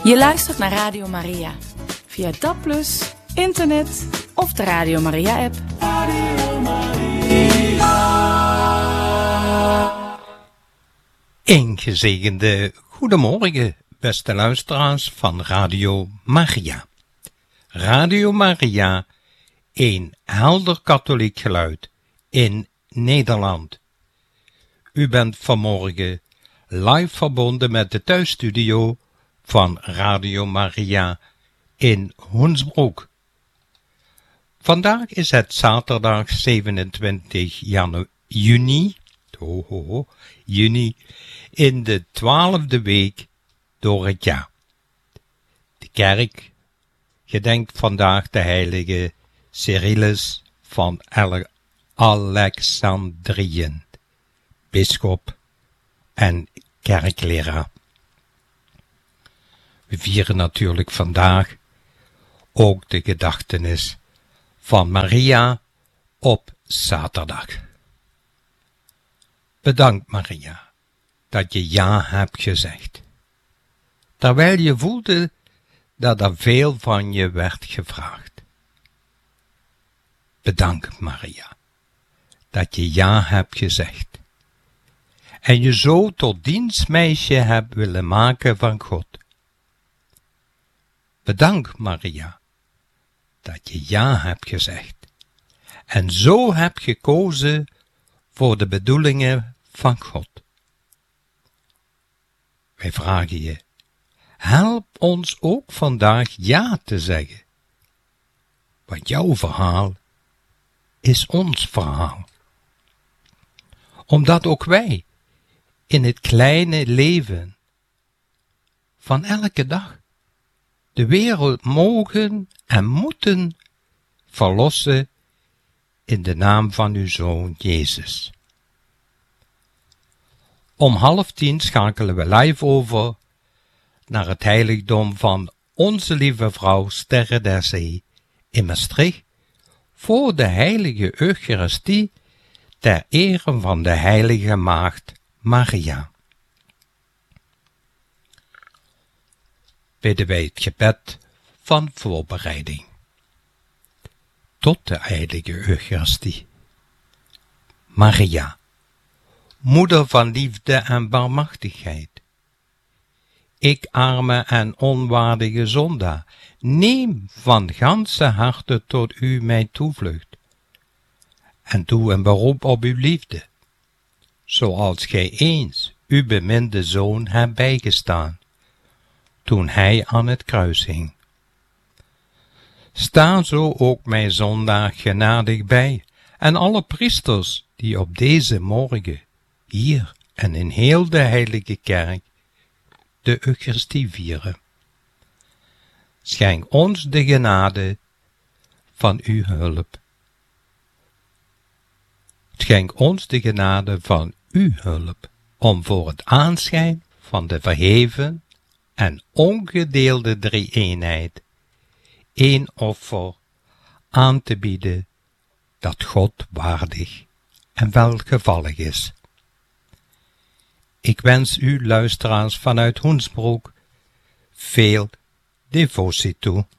Je luistert naar Radio Maria. Via DAB+, internet of de Radio Maria-app. Radio Maria. Een gezegende goedemorgen, beste luisteraars van Radio Maria. Radio Maria, een helder katholiek geluid in Nederland. U bent vanmorgen live verbonden met de thuisstudio van Radio Maria in Hoensbroek. Vandaag is het zaterdag 27 juni in de 12e week door het jaar. De kerk gedenkt vandaag de heilige Cyrillus van Alexandrië, bisschop en kerkleraar. We vieren natuurlijk vandaag ook de gedachtenis van Maria op zaterdag. Bedankt Maria, dat je ja hebt gezegd, terwijl je voelde dat er veel van je werd gevraagd. Bedankt Maria, dat je ja hebt gezegd en je zo tot dienstmeisje hebt willen maken van God. Bedankt Maria, dat je ja hebt gezegd en zo hebt gekozen voor de bedoelingen van God. Wij vragen je, help ons ook vandaag ja te zeggen, want jouw verhaal is ons verhaal. Omdat ook wij in het kleine leven van elke dag de wereld mogen en moeten verlossen in de naam van uw Zoon Jezus. Om 9:30 schakelen we live over naar het heiligdom van Onze Lieve Vrouw Sterre der Zee in Maastricht voor de heilige Eucharistie ter ere van de heilige maagd Maria. Bidden wij het gebed van voorbereiding tot de heilige Eucharistie. Maria, moeder van liefde en barmhartigheid, ik arme en onwaardige zondaar, neem van ganse harte tot u mijn toevlucht en doe een beroep op uw liefde, zoals gij eens uw beminde Zoon hebt bijgestaan toen hij aan het kruis hing. Sta zo ook mijn zondaar genadig bij en alle priesters die op deze morgen hier en in heel de heilige kerk de Eucharistie vieren. Schenk ons de genade van uw hulp. Schenk ons de genade van uw hulp, om voor het aanschijn van de verheven en ongedeelde drie-eenheid één offer aan te bieden dat God waardig en welgevallig is. Ik wens u, luisteraars vanuit Hoensbroek, veel devotie toe.